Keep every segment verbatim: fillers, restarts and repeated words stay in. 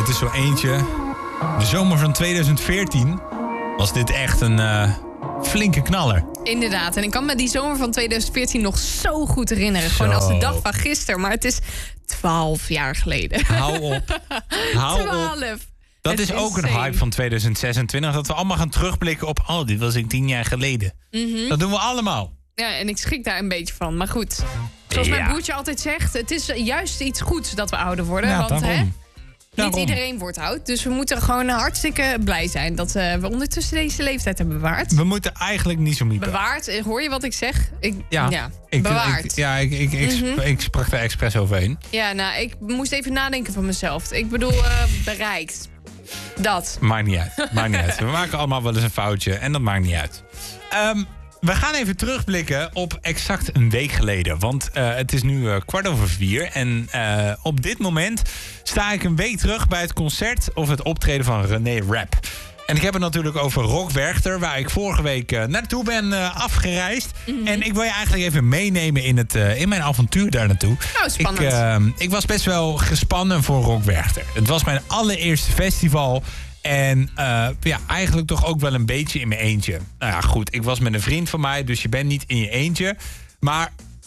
dit is zo eentje. De zomer van twintig veertien was dit echt een uh, flinke knaller. Inderdaad, en ik kan me die zomer van twintig veertien nog zo goed herinneren. Zo. Gewoon als de dag van gisteren, maar het is twaalf jaar geleden. Hou op. Hou twaalf. op. Dat Het is is ook een insane. hype van twintig zesentwintig. Dat we allemaal gaan terugblikken op... oh, dit was ik tien jaar geleden. Mm-hmm. Dat doen we allemaal. Ja, en ik schrik daar een beetje van. Maar goed, zoals mijn Ja. broertje altijd zegt... het is juist iets goeds dat we ouder worden. Ja, want daarom. hè, Daarom. niet iedereen wordt oud. Dus we moeten gewoon hartstikke blij zijn... dat uh, we ondertussen deze leeftijd hebben bewaard. We moeten eigenlijk niet zo miepen. Bewaard, eh, hoor je wat ik zeg? Ik, Ja, ja, ik, bewaard. Ik, ja, ik, ik, ik, Mhm. ik sprak daar expres overheen. Ja, nou, ik moest even nadenken van mezelf. Ik bedoel, uh, bereikt. Dat. Maakt niet uit. Maakt niet uit. We maken allemaal wel eens een foutje en dat maakt niet uit. Um, we gaan even terugblikken op exact een week geleden. Want uh, het is nu uh, kwart over vier. En uh, op dit moment sta ik een week terug bij het concert of het optreden van René Rapp. En ik heb het natuurlijk over Rock Werchter, waar ik vorige week uh, naartoe ben uh, afgereisd. Mm-hmm. En ik wil je eigenlijk even meenemen in, het, uh, in mijn avontuur daar naartoe. Nou, spannend. Ik, uh, ik was best wel gespannen voor Rock Werchter. Het was mijn allereerste festival. En uh, ja, eigenlijk toch ook wel een beetje in mijn eentje. Nou ja, goed, ik was met een vriend van mij, dus je bent niet in je eentje. Maar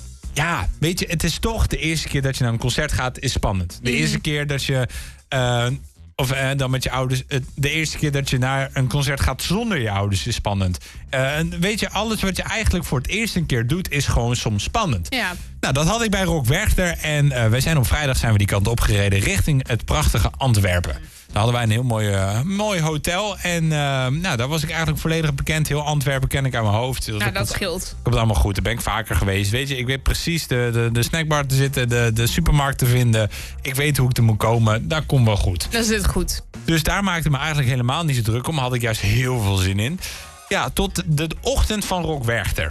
ja, weet je, het is toch de eerste keer dat je naar een concert gaat, is spannend. De mm-hmm. eerste keer dat je... Uh, Of uh, dan met je ouders. Uh, de eerste keer dat je naar een concert gaat zonder je ouders is spannend. Uh, en weet je, alles wat je eigenlijk voor het eerst een keer doet, is gewoon soms spannend. Ja. Nou, dat had ik bij Rock Werchter. En uh, wij zijn op vrijdag zijn we die kant opgereden richting het prachtige Antwerpen. Daar hadden wij een heel mooi, uh, mooi hotel. En uh, nou, daar was ik eigenlijk volledig bekend. Heel Antwerpen ken ik aan mijn hoofd. Dus Nou, dat ik, scheelt. Ik heb het allemaal goed. Daar ben ik vaker geweest. Weet je, ik weet precies de, de, de snackbar te zitten, de, de supermarkt te vinden. Ik weet hoe ik er moet komen. Dat komt wel goed. Dat zit goed. Dus daar maakte ik me eigenlijk helemaal niet zo druk om. Had ik juist heel veel zin in. Ja, tot de ochtend van Rock Werchter.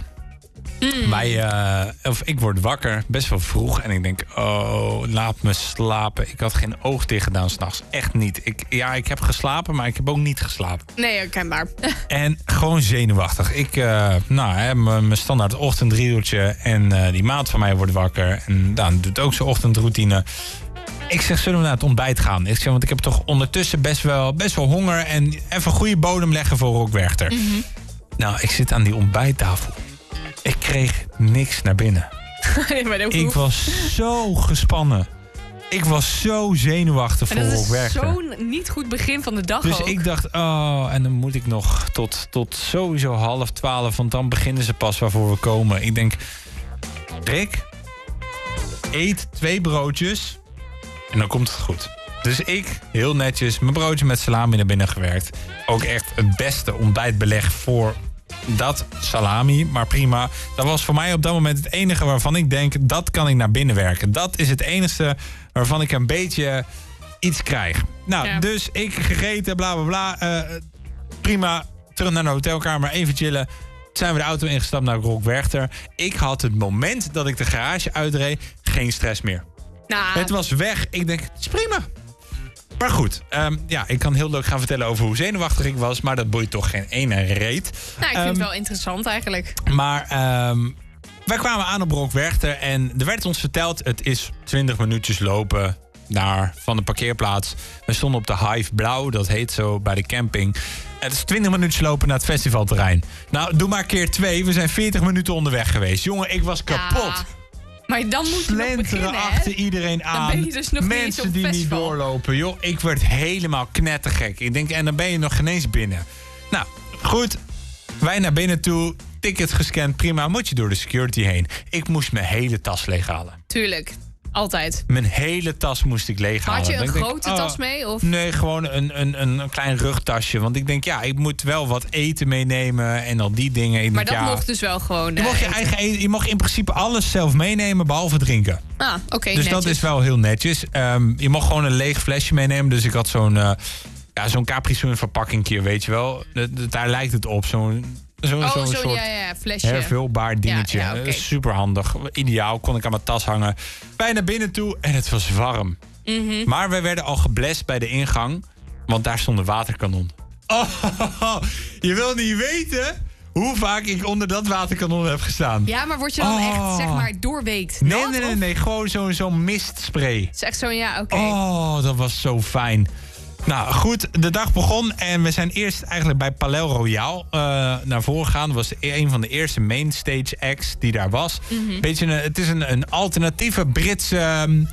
Mm. Wij, uh, of ik word wakker, best wel vroeg. En ik denk, oh, laat me slapen. Ik had geen oog dicht gedaan 's nachts. Echt niet. Ik, ja, ik heb geslapen, maar ik heb ook niet geslapen. Nee, herkenbaar. En gewoon zenuwachtig. Ik, uh, nou, hè, mijn standaard ochtendriedeltje. En uh, die maat van mij wordt wakker. En dan doet ook zijn ochtendroutine. Ik zeg, zullen we naar het ontbijt gaan? Ik zeg, want ik heb toch ondertussen best wel, best wel honger. En even goede bodem leggen voor Rock Werchter. Mm-hmm. Nou, ik zit aan die ontbijttafel. Ik kreeg niks naar binnen. Ik was zo gespannen. Ik was zo zenuwachtig voor Rock Werchter. Dat is zo'n niet goed begin van de dag dus ook. ik dacht, oh, en dan moet ik nog tot, tot sowieso half twaalf. Want dan beginnen ze pas waarvoor we komen. Ik denk, Rick, eet twee broodjes en dan komt het goed. Dus ik, heel netjes, mijn broodje met salami naar binnen gewerkt. Ook echt het beste ontbijtbeleg voor dat salami, maar prima. Dat was voor mij op dat moment het enige waarvan ik denk, dat kan ik naar binnen werken. Dat is het enige waarvan ik een beetje iets krijg. Nou, ja. Dus ik gegeten, bla bla bla. Uh, prima, terug naar de hotelkamer, even chillen. Zijn we de auto ingestapt naar Rock Werchter. Ik had het moment dat ik de garage uitreed, geen stress meer. Nou. Het was weg. Ik denk, het is prima. Maar goed, um, ja, ik kan heel leuk gaan vertellen over hoe zenuwachtig ik was. Maar dat boeit toch geen ene reet. Nou, ik vind um, het wel interessant eigenlijk. Maar um, wij kwamen aan op Rock Werchter. En er werd ons verteld, het is twintig minuutjes lopen naar van de parkeerplaats. We stonden op de Hive Blauw, dat heet zo, bij de camping. Het is twintig minuutjes lopen naar het festivalterrein. Nou, doe maar keer twee. We zijn veertig minuten onderweg geweest. Jongen, ik was kapot. Ja. Maar dan moet je nog beginnen, hè? achter iedereen aan. Dan ben je dus nog mensen niet eens op die festival. niet doorlopen. Joh, ik werd helemaal knettergek. Ik denk, en dan ben je nog geen eens binnen. Nou, goed. Wij naar binnen toe. Ticket gescand, prima. Moet je door de security heen. Ik moest mijn hele tas leeghalen. Tuurlijk. Altijd. Mijn hele tas moest ik leeghalen. Had je een ik grote denk, tas oh, mee? Of? Nee, gewoon een, een, een, een klein rugtasje. Want ik denk, ja, ik moet wel wat eten meenemen en al die dingen. Ik maar denk, dat ja, mocht dus wel gewoon. Je mocht je, eigen eten, je mocht in principe alles zelf meenemen, behalve drinken. Ah, oké. Okay, dus netjes. dat is wel heel netjes. Um, je mocht gewoon een leeg flesje meenemen. Dus ik had zo'n uh, ja, zo'n Capri-Sun verpakkingje, weet je wel. De, de, daar lijkt het op, zo'n... Zo'n oh, zo'n zo'n soort ja, ja, flesje. hervulbaar dingetje. Ja, ja, okay. Super handig. Ideaal. Kon ik aan mijn tas hangen. Wij naar binnen toe en het was warm. Mm-hmm. Maar we werden al geblest bij de ingang. Want daar stond een waterkanon. Oh, je wil niet weten hoe vaak ik onder dat waterkanon heb gestaan. Ja, maar word je dan oh. echt, zeg maar, doorweekt? Nee, nee, nee, nee. Gewoon zo'n zo'n mistspray. Het is echt zo'n, ja, oké. Okay. Oh, dat was zo fijn. Nou goed, de dag begon en we zijn eerst eigenlijk bij Palais Royal uh, naar voren gegaan. Dat was een van de eerste mainstage acts die daar was. Mm-hmm. Beetje een, het is een, een alternatieve Britse um,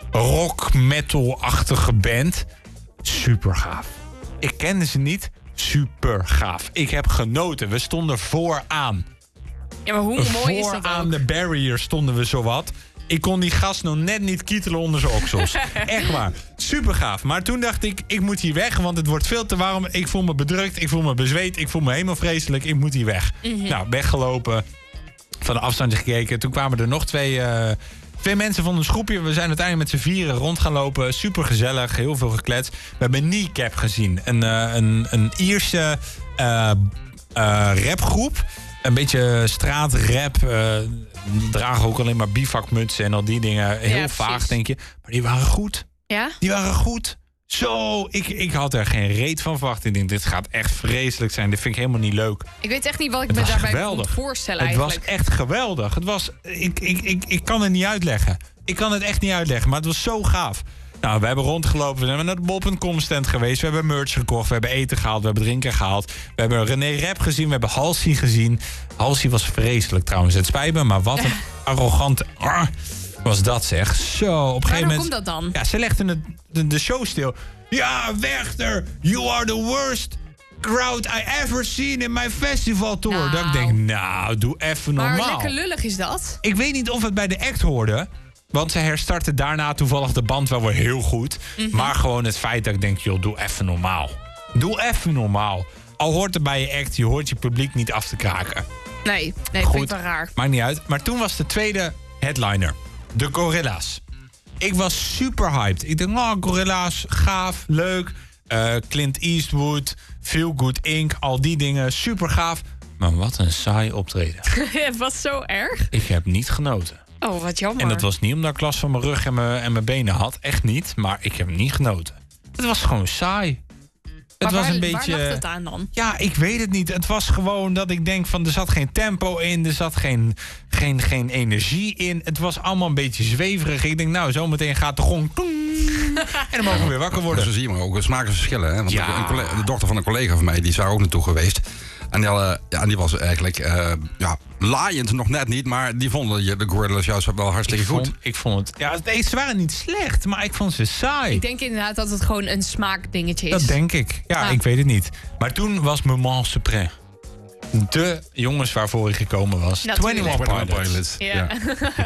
rock-metal-achtige band. Super gaaf. Ik kende ze niet. Super gaaf. Ik heb genoten. We stonden vooraan. Ja, maar hoe mooi is dat Vooraan ook? de barrier stonden we zowat. Ik kon die gast nog net niet kietelen onder zijn oksels. Echt waar. Super gaaf. Maar toen dacht ik, ik moet hier weg, want het wordt veel te warm. Ik voel me bedrukt, ik voel me bezweet, ik voel me helemaal vreselijk. Ik moet hier weg. Mm-hmm. Nou, weggelopen. Van de afstandje gekeken. Toen kwamen er nog twee, uh, twee mensen van ons groepje. We zijn uiteindelijk met z'n vieren rond gaan lopen. Super gezellig, heel veel gekletst. We hebben Kneecap gezien. Een, uh, een, een Ierse uh, uh, rapgroep. Een beetje straatrap. Uh, dragen ook alleen maar bivakmutsen en al die dingen. Heel Ja, vaag, precies. denk je. Maar die waren goed. Ja? Die waren goed. Zo, ik, ik had er geen reet van verwacht. Ik denk, dit gaat echt vreselijk zijn. Dit vind ik helemaal niet leuk. Ik weet echt niet wat ik Het me was daarbij geweldig. moet voorstellen Het eigenlijk. was echt geweldig. Het was, ik, ik, ik, ik kan het niet uitleggen. Ik kan het echt niet uitleggen, maar het was zo gaaf. Nou, we hebben rondgelopen, we zijn naar de bol punt com stand geweest. We hebben merch gekocht, we hebben eten gehaald, we hebben drinken gehaald. We hebben René Rap gezien, we hebben Halsey gezien. Halsey was vreselijk trouwens, het spijt me, maar wat een arrogante ah, was dat zeg. Zo, op een gegeven Waarom moment... komt dat dan? Ja, ze legden het, de, de show stil. Ja, Werchter, you are the worst crowd I ever seen in my festival tour. Nou. Dat ik denk, nou, doe even normaal. Maar lekker lullig is dat. Ik weet niet of het bij de act hoorde. Want ze herstartte daarna toevallig de band wel weer heel goed. Mm-hmm. Maar gewoon het feit dat ik denk, joh, doe even normaal. Doe even normaal. Al hoort het bij je act, je hoort je publiek niet af te kraken. Nee, nee, Goed. vind ik wel raar. Maakt niet uit. Maar toen was de tweede headliner. De Gorilla's. Ik was super hyped. Ik dacht, oh, Gorilla's, gaaf, leuk. Uh, Clint Eastwood, Feel Good Incorporated. Al die dingen, super gaaf. Maar wat een saai optreden. Het was zo erg. Ik heb niet genoten. Oh, wat jammer. En dat was niet omdat ik last van mijn rug en mijn, en mijn benen had. Echt niet. Maar ik heb niet genoten. Het was gewoon saai. Het maar was waar, een beetje. waar lag het aan dan? Ja, ik weet het niet. Het was gewoon dat ik denk van er zat geen tempo in. Er zat geen, geen, geen energie in. Het was allemaal een beetje zweverig. Ik denk nou, zometeen gaat de gong. Toeng, en dan mogen we weer wakker worden. Zo zie je maar ook smaakverschillen. Hè? Want Ja. een collega, de dochter van een collega van mij, die is daar ook naartoe geweest. En die, hadden, ja, en die was eigenlijk uh, ja, laaiend nog net niet, maar die vonden je de Gorillaz juist wel hartstikke ik goed. vond, ik vond het. Ja, nee, ze waren niet slecht, maar ik vond ze saai. Ik denk inderdaad dat het gewoon een smaakdingetje is. Dat denk ik. Ja, Ah. ik weet het niet. Maar toen was Moment Supreme. De jongens waarvoor ik gekomen was. Natuurlijk. eenentwintig Pilots. Pilots. Ja. Ja.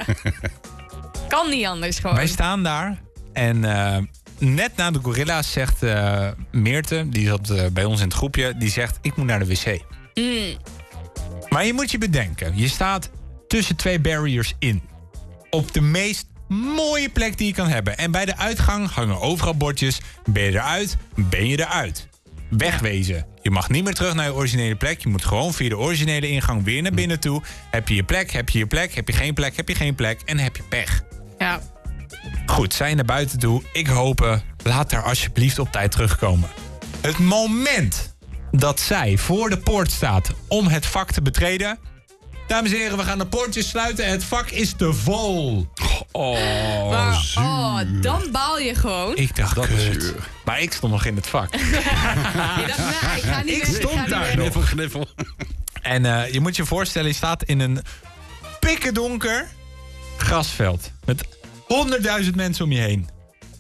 Kan niet anders gewoon. Wij staan daar en uh, net na de Gorilla's zegt uh, Meerte, die zat uh, bij ons in het groepje, die zegt ik moet naar de wc. Mm. Maar je moet je bedenken, je staat tussen twee barriers in. Op de meest mooie plek die je kan hebben. En bij de uitgang hangen overal bordjes. Ben je eruit, ben je eruit. Wegwezen. Je mag niet meer terug naar je originele plek. Je moet gewoon via de originele ingang weer naar binnen toe. Heb je je plek, heb je je plek, heb je geen plek, heb je geen plek en heb je pech. Ja. Goed, zij naar buiten toe. Ik hoop, laat daar alsjeblieft op tijd terugkomen. Het moment dat zij voor de poort staat om het vak te betreden. Dames en heren, we gaan de poortjes sluiten. Het vak is te vol. Oh, Maar, zuur. oh, dan baal je gewoon. Ik dacht, Dat kut. is zuur. Maar ik stond nog in het vak. Je dacht, nou, ik ga niet Ik weg, stond ga niet daar weg. nog. Kniffel, kniffel. En uh, je moet je voorstellen, je staat in een pikkendonker grasveld. Met honderdduizend mensen om je heen.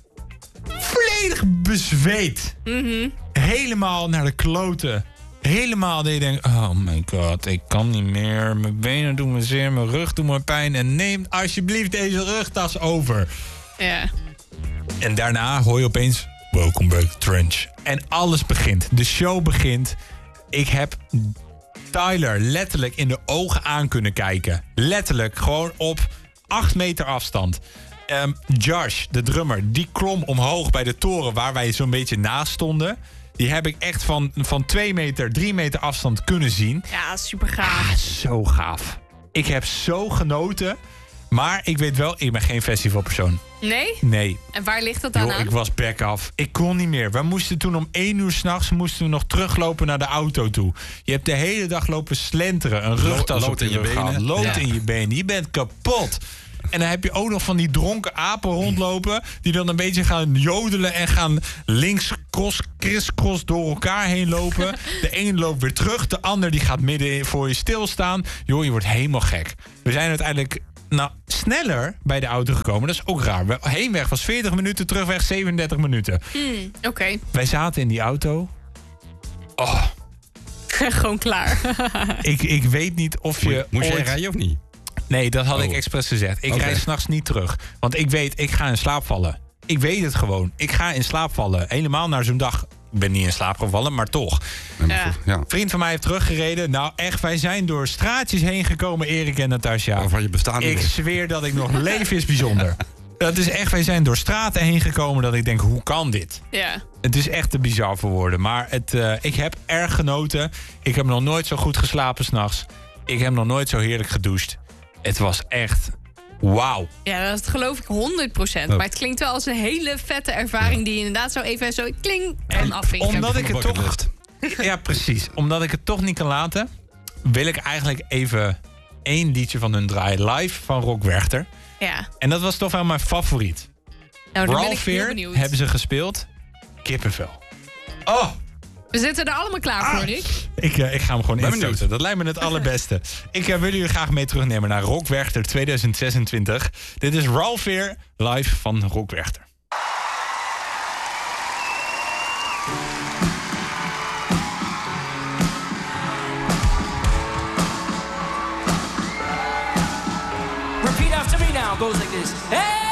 Volledig bezweet. Mhm. Helemaal naar de kloten. Helemaal dat je denkt, oh my god, ik kan niet meer. Mijn benen doen me zeer, mijn rug doet me pijn. En neem alsjeblieft deze rugtas over. Ja. En daarna hoor je opeens, welcome back Trench. En alles begint. De show begint. Ik heb Tyler letterlijk in de ogen aan kunnen kijken. Letterlijk, gewoon op acht meter afstand. Um, Josh, de drummer, die klom omhoog bij de toren waar wij zo'n beetje naast stonden. Die heb ik echt van, van twee meter, drie meter afstand kunnen zien. Ja, super gaaf. Ah, zo gaaf. Ik heb zo genoten. Maar ik weet wel, ik ben geen festivalpersoon. Nee? Nee. En waar ligt dat dan Joh, aan? ik was back af. Ik kon niet meer. We moesten toen om één uur s'nachts moesten we nog teruglopen naar de auto toe. Je hebt de hele dag lopen slenteren. Een rugtas lood op in je rug gehad, benen. Lood Ja. in je benen. Je bent kapot. En dan heb je ook nog van die dronken apen rondlopen. Die dan een beetje gaan jodelen en gaan links cross, crisscross door elkaar heen lopen. De een loopt weer terug, de ander die gaat midden voor je stilstaan. Joh, je wordt helemaal gek. We zijn uiteindelijk nou, sneller bij de auto gekomen. Dat is ook raar. Heenweg was veertig minuten, terugweg zevenendertig minuten. Hmm, Oké. Okay. Wij zaten in die auto. Oh. Gewoon klaar. ik, ik weet niet of je... Moest ooit... jij rijden of niet? Nee, dat had oh. ik expres gezegd. Ik okay. rijd 's nachts niet terug. Want ik weet, ik ga in slaap vallen. Ik weet het gewoon. Ik ga in slaap vallen. Helemaal naar zo'n dag. Ik ben niet in slaap gevallen, maar toch. Ja. Ja. Een vriend van mij heeft teruggereden. Nou echt, wij zijn door straatjes heen gekomen, Erik en Natasja. Waarvan je bestaan niet Ik is. zweer dat ik nog leef is bijzonder. Dat is echt, wij zijn door straten heen gekomen dat ik denk, hoe kan dit? Ja. Het is echt te bizar voor woorden. Maar het, uh, ik heb erg genoten. Ik heb nog nooit zo goed geslapen 's nachts. Ik heb nog nooit zo heerlijk gedoucht. Het was echt wauw. Ja, dat geloof ik honderd procent. Oh. Maar het klinkt wel als een hele vette ervaring... die je inderdaad zo even zo kling en afvinkt. Omdat ik het toch... Bucketlist. Ja, precies. Omdat ik het toch niet kan laten... wil ik eigenlijk even één liedje van hun draaien. Live van Rock Werchter. Ja. En dat was toch wel mijn favoriet. Nou, dan ben ik Ralph heel Veer benieuwd. hebben ze gespeeld. Kippenvel. Oh! We zitten er allemaal klaar Ah. voor, Rick. Ik, uh, ik ga hem gewoon Ben instarten. benieuwd. Dat lijkt me het allerbeste. Ik uh, wil jullie graag mee terugnemen naar Rock Werchter tweeduizend zesentwintig. Dit is Ralph Veer live van Rock Werchter. Repeat after me now, goes like this. Hey!